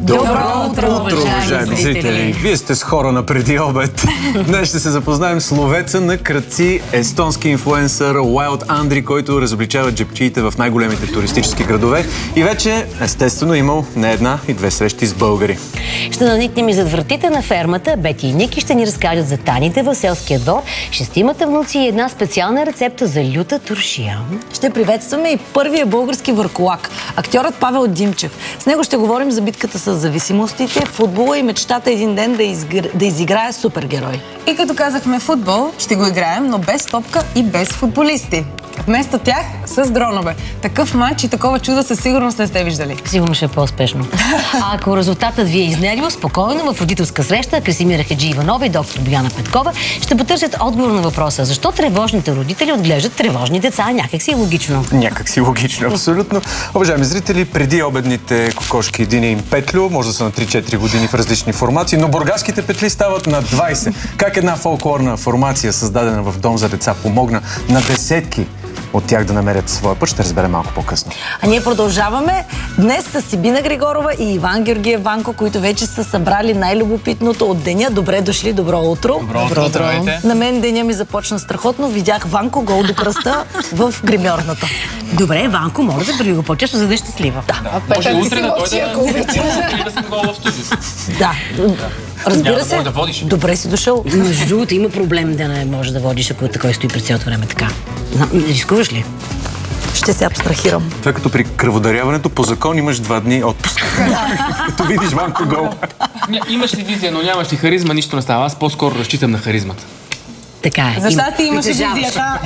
Добро утро, уважаеми зрители! Вие сте с хора на преди обед. Днес ще се запознаем с ловеца на крадци, естонски инфлуенсър Wild Андри, който разобличава джебчиите в най-големите туристически градове и вече, естествено, имал не една и две срещи с българи. Ще наникнем и зад вратите на фермата. Бети и Ники ще ни разкажат за таните в селския двор, шестимата внуци и една специална рецепта за люта туршия. Ще приветстваме и първия български върколак, актьорът Павел Димчев. С него ще говорим за битката с зависимостите, футбола и мечтата един ден да изиграе супергерой. И като казахме футбол, ще го играем, но без топка и без футболисти. Вместо тях с дронове. Такъв матч и такова чудо със сигурност не сте виждали. Сигурно ще е по-успешно. А ако резултатът ви е изнервил, спокойно в родителска среща Красимира Хаджииванова и доктор Бояна Петкова ще потърсят отговор на въпроса защо тревожните родители отглеждат тревожни деца. Някакси логично. Някакси логично, абсолютно. Уважаеми зрители, преди обедните кокошки Диня и Петлю, може да са на 3-4 години в различни формации, но бургаските петли стават на 20. Как една фолклорна формация, създадена в дом за деца, помогна на десетки от тях да намерят своя път, ще разберем малко по-късно. А ние продължаваме днес с Сибина Григорова и Иван Георгиев Ванко, които вече са събрали най-любопитното от деня. Добре дошли, добро утро. Добро утро. На мен деня ми започна страхотно. Видях Ванко гол до кръста в гримьорната. Добре, Ванко, може да го по-често, за да е щастлива. Да. Може утре да дойде да съм гол в студиото. Да. Разбира се. Да водиш. Добре си дошъл. Между другото, има проблем да не можеш да водиш, ако такой стои през цялото време така. Рискуваш ли? Ще се абстрахирам. Това като при кръводаряването по закон имаш 2 дни отпуск. Като видиш Ванко гол. Имаш ли визия, но нямаш ли харизма, нищо не става. Аз по-скоро разчитам на харизмата. Така е. Защо ти имаш визията?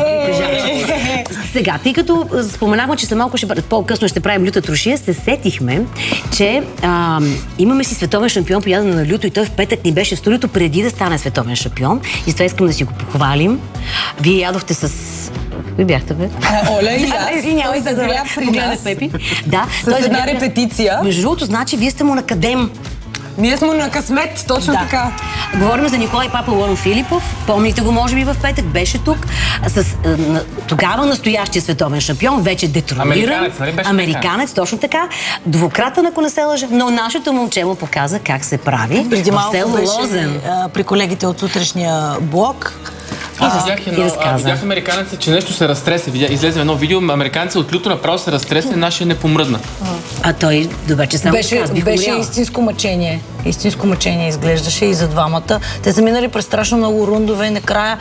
Сега, тъй като споменахме, че след малко по-късно ще правим люта туршия, се сетихме, че имаме си световен шампион по ядене на люто и той в петък ни беше в студиото преди да стане световен шампион. И с това искам да си го похвалим. Вие ядохте с... Кои бяхте, бе? Оля и аз. Той загря при нас. Да. С една репетиция. Между другото, значи, вие сте му на къдем. Ние сме на късмет, точно така. Говорим за Николай Папа Лорон Филипов. Помните го, може би, в петък. Беше тук с тогава настоящия световен шампион, вече детрониран. Американец, нали беше? Американец, точно така. Двукратен, ако не се лъжа. Но нашето момче му показа как се прави. Преди в малко село беше Лозен. при колегите от сутрешния блок. Аз видях американеца, че нещо се разтресе. Излезе едно видео, американеца от люто направо се разтресе, нашия не помръдна. А той добре, че само беше истинско мъчение. Истинско мъчение изглеждаше и за двамата. Те са минали през страшно много рундове и накрая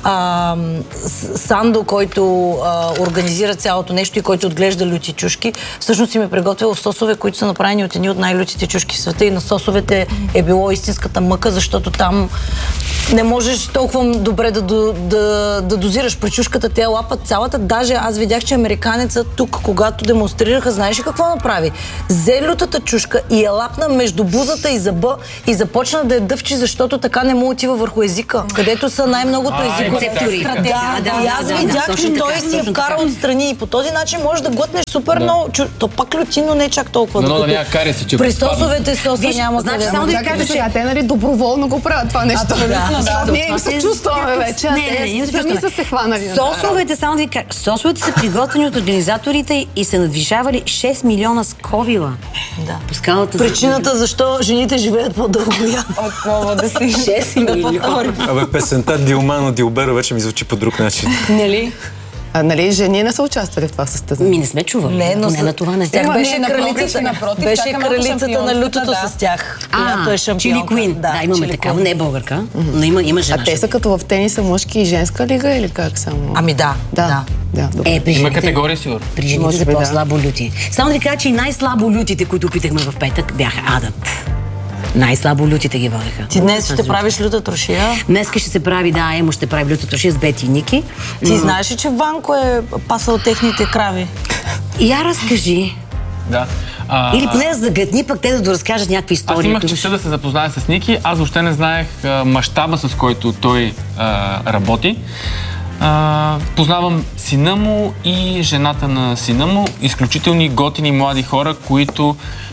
Сандо, който организира цялото нещо и който отглежда люти чушки, всъщност им е приготвил сосове, които са направени от едни от най-лютите чушки в света и на сосовете е било истинската мъка, защото там не можеш толкова добре да дозираш пречушката, те лапат цялата. Даже аз видях, че американецът тук, когато демонстрираха, знаеш ли какво направи? Взе лютата чушка и я лапна между бузата и зъба и започна да я дъвчи, защото така не му отива върху езика, където са най-многото езикови. И аз видях, че той си я вкара отстрани и по този начин можеш да глътнеш супер много. То пак люти, но не чак толкова. Но да няма кариеси, че при сосовете соса няма къде. Само да ви кажа, че те нали доброволно го правят това нещо. Ние им се чувстваме вече. Не, сами са се хванали. Сосовете, само да ви кажа, сосовете са приготвени от организаторите и са надвишавали 6 милиона сковила. Да. По скалата. Причината защо жените живеят по-дълго. Отново да си 6 милиона. Абе, песента Дилмано Дилбера вече ми звучи по друг начин. Нали? Нали, жени не са участвали в това състезание. Не сме чували. Не, но на това не тях беше беше кралицата на лютото с тях. Която е шампионка. Чили Куин. Да, имаме такава. Не е българка, но има жена. А те са като в тениса мъжки и женска лига или как само? Ами да. Има категория сигурно. При жените са по-слабо люти. Само да ви кажа, че и най-слабо лютите, които опитахме в петък, бяха адът. Най-слабо лютите ги водеха. Ти днес ще правиш люта туршия? Днеска ще се прави, да, Емо ще прави люта туршия с Бети и Ники. Ти знаеш ли, че Ванко е пасал техните крави? Я разкажи. Да. Или поне да загадни, пък те да доразкажат някакви истории. Аз имах честа да се запозная с Ники. Аз въобще не знаех мащаба, с който той работи. Познавам сина му и жената на сина му. Изключителни готини млади хора, които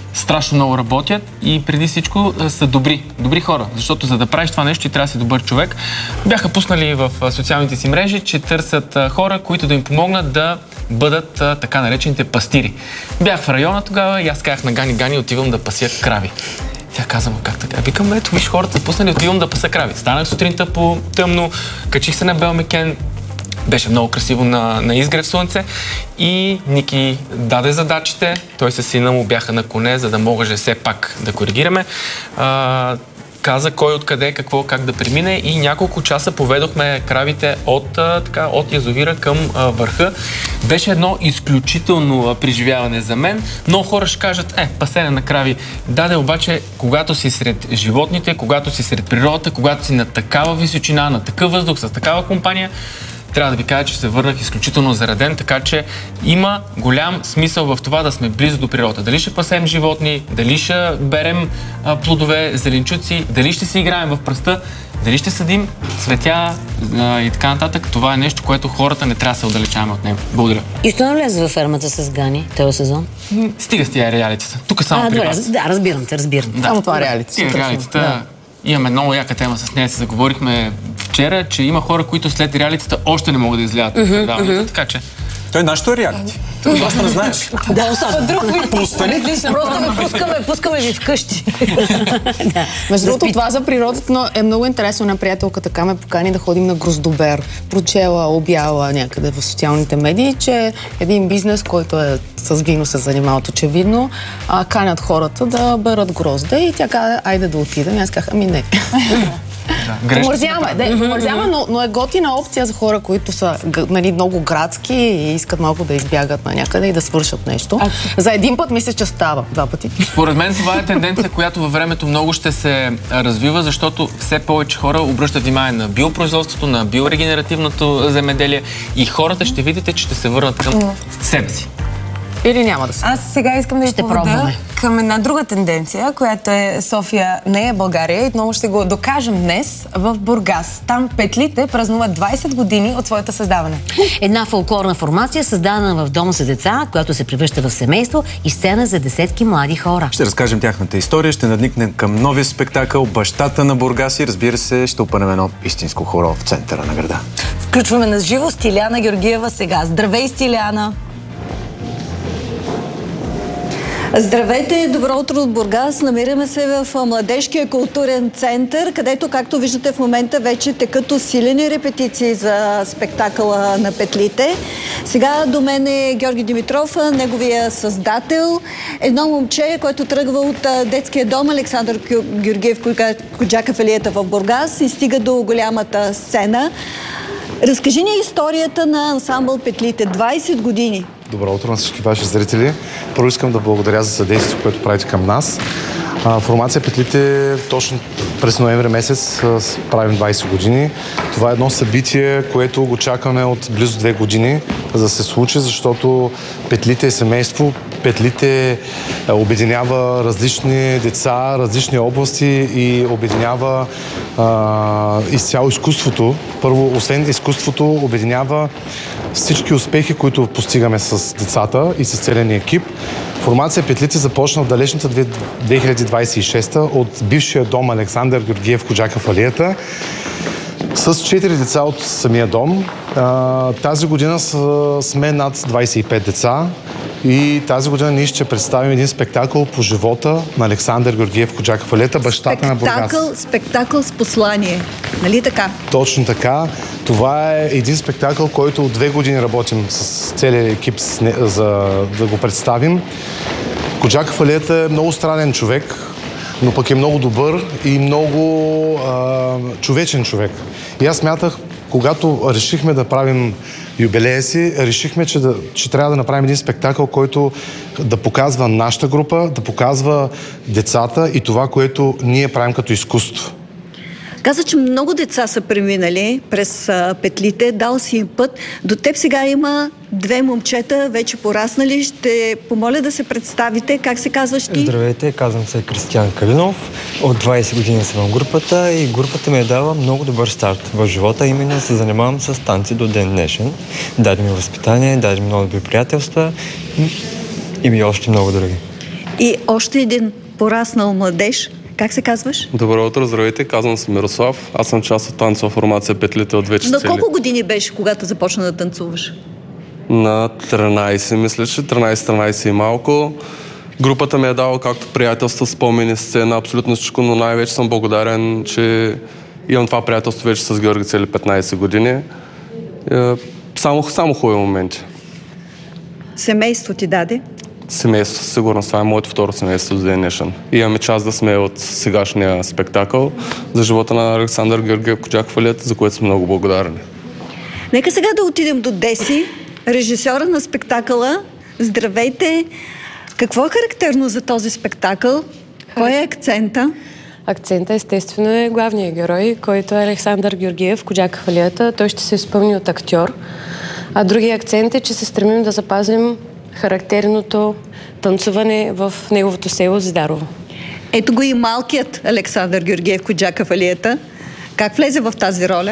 страшно много работят и преди всичко са добри хора, защото за да правиш това нещо, ти трябва да си добър човек. Бяха пуснали в социалните си мрежи, че търсят хора, които да им помогнат да бъдат така наречените пастири. Бях в района тогава и аз казах на Гани, отивам да пася крави. Тя каза, как така? Викам, ето, виж, хората са пуснали, отивам да паса крави. Станах сутринта по тъмно, качих се на Белмекен, беше много красиво на изгрев слънце и Ники даде задачите. Той със сина му бяха на коне, за да може все пак да коригираме. Каза кой откъде, какво, как да премине и няколко часа поведохме кравите от язовира към върха. Беше едно изключително преживяване за мен. Много хора ще кажат, пасене на крави. Даде обаче, когато си сред животните, когато си сред природата, когато си на такава височина, на такъв въздух, с такава компания, трябва да ви кажа, че се върнах изключително зареден, така че има голям смисъл в това да сме близо до природата. Дали ще пасем животни, дали ще берем плодове, зеленчуци, дали ще си играем в пръста, дали ще съдим цветя и така нататък. Това е нещо, което хората не трябва да се отдалечаваме от него. Благодаря. И що навлезе във фермата с Гани този сезон? Стига с тия реалитета. Тук само при вас. Да, разбирам те. Да. Само това реалити. Тия реалитета. Имаме много яка тема с нея. Се заговорихме вчера, че има хора, които след реалитета още не могат да излязат от предаването. Така че... Той нашето е реалити. Просто не знаеш. Да, особено. Пустани. Просто пускаме ви вкъщи. Между другото, това за природата, но е много интересно. Една приятелка така ме покани да ходим на Гроздобер. Прочела, обява някъде в социалните медии, че един бизнес, който е с вино се занимават очевидно, канят хората да берат грозде и тя каза, айде да отидем. И аз казах, не. Мързяме, но е готина опция за хора, които са много градски и искат малко да избягат на някъде и да свършат нещо. За един път мисля, че става. 2 пъти. Според мен това е тенденция, която във времето много ще се развива, защото все повече хора обръщат внимание на биопроизводството, на биорегенеративното земеделие и хората ще видите, че ще се върнат към себе си. Или няма да се. Аз сега искам да ви поведа към една друга тенденция, която е София не е България и отново ще го докажем днес в Бургас. Там петлите празнуват 20 години от своето създаване. Една фолклорна формация, създадена в дом за деца, която се превръща в семейство и сцена за десетки млади хора. Ще разкажем тяхната история, ще надникнем към новия спектакъл Бащата на Бургас и разбира се, ще опънем едно истинско хоро в центъра на града. Включваме на живо Стиляна Георгиева сега. Здравей, Стиляна! Здравейте, добро утро от Бургас. Намираме се в Младежкия културен център, където, както виждате в момента, вече текат усилени репетиции за спектакъла на петлите. Сега до мен е Георги Димитров, неговия създател. Едно момче, което тръгва от детския дом Александър Георгиев Коджакафалията в Бургас и стига до голямата сцена. Разкажи ни историята на ансамбъл Петлите. 20 години. Добро утро на всички ваши зрители. Първо искам да благодаря за съдействието, което правите към нас. Формация Петлите точно през ноември месец правим 20 години. Това е едно събитие, което го чакаме от близо 2 години за да се случи, защото Петлите е семейство. Петлите обединява различни деца, различни области и обединява изцяло изкуството. Първо, освен изкуството, обединява всички успехи, които постигаме с децата и с целия ни екип. Формация Петлите започна в далечната 2026 от бившия дом Александър Георгиев Коджакафалията с 4 деца от самия дом. Тази година сме над 25 деца и тази година ние ще представим един спектакъл по живота на Александър Георгиев Коджакафалията, бащата на Бургас. Спектакъл с послание. Нали така? Точно така. Това е един спектакъл, който от 2 години работим с целия екип за да го представим. Коджакафалията е много странен човек, но пък е много добър и много човечен човек. И аз смятах, когато решихме да правим юбилея си, решихме, че трябва да направим един спектакъл, който да показва нашата група, да показва децата и това, което ние правим като изкуство. Каза, че много деца са преминали през петлите, дал си им път. До теб сега има 2 момчета, вече пораснали. Ще помоля да се представите. Как се казваш ти? Здравейте, казвам се Кристиян Калинов. От 20 години съм в групата и групата ми е дала много добър старт в живота. Именно се занимавам с танци до ден днешен. Даде ми възпитание, даде ми много добри приятелства и още много други. И още един пораснал младеж. Как се казваш? Добро утро, здравейте, казвам се Мирослав. Аз съм част от танцова формация Петлите от вече На колко години беше, когато започна да танцуваш? На 13, мисля, че 13 и малко. Групата ми е дала както приятелство, спомени, сцена, абсолютно всичко, но най-вече съм благодарен, че имам това приятелство вече с Георги цели 15 години. Само хубави моменти. Семейство ти даде? Семейство, сигурно. Това е моето второ семейство за ден днешен. Имаме част да сме от сегашния спектакъл за живота на Александър Георгиев Коджаков-Алията, за което сме много благодарни. Нека сега да отидем до Деси, режисьора на спектакъла. Здравейте! Какво е характерно за този спектакъл? Кой е акцента? Акцента естествено е главният герой, който е Александър Георгиев Коджаков-Алията. Той ще се изпълни от актьор. А другият акцент е, че се стремим да запазим характерното танцуване в неговото село Зидарово. Ето го и малкият Александър Георгиев Коджаков-Алията. Как влезе в тази роля?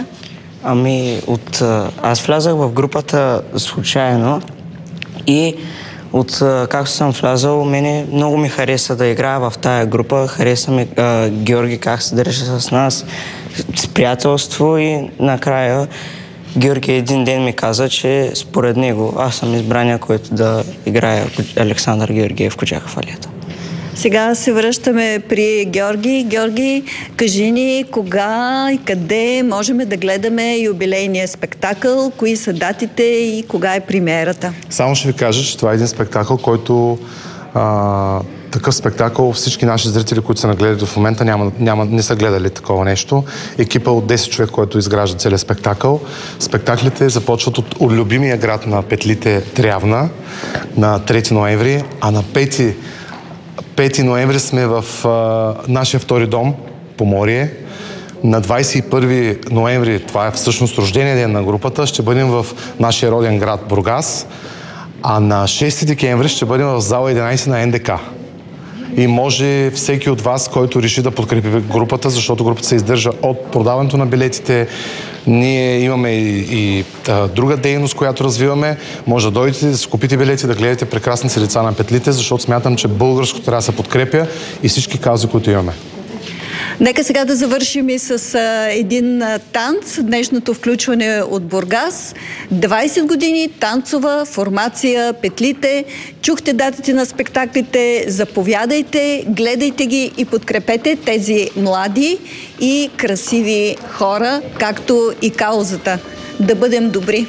Аз влязах в групата случайно и както съм влязал, мене много ми хареса да играя в тая група. Хареса ми Георги как се държа с нас, с приятелство и накрая Георги един ден ми каза, че според него аз съм избрания, който да играе Александър Георгиев Коджаков-Алията. Сега се връщаме при Георги. Георги, кажи ни кога и къде можем да гледаме юбилейния спектакъл, кои са датите и кога е премиерата? Само ще ви кажа, че това е един спектакъл, който такъв спектакъл всички наши зрители, които са нагледали в момента, не са гледали такова нещо. Екипа от 10 човек, който изгражда целият спектакъл. Спектаклите започват от любимия град на Петлите Трявна на 3 ноември, а на 5 ноември сме в нашия втори дом, Поморие. На 21 ноември, това е всъщност рождения ден на групата, ще бъдем в нашия роден град Бургас, а на 6 декември ще бъдем в зала 11 на НДК. И може всеки от вас, който реши да подкрепи групата, защото групата се издържа от продаването на билетите. Ние имаме и друга дейност, която развиваме. Може да дойдете, да си купите билети, да гледате прекрасните лица на Петлите, защото смятам, че българското трябва да се подкрепя и всички каузи, които имаме. Нека сега да завършим и с един танц. Днешното включване от Бургас. 20 години танцова формация Петлите. Чухте датите на спектаклите. Заповядайте, гледайте ги и подкрепете тези млади и красиви хора, както и каузата. Да бъдем добри.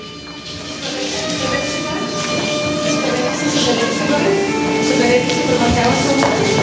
Съберете се,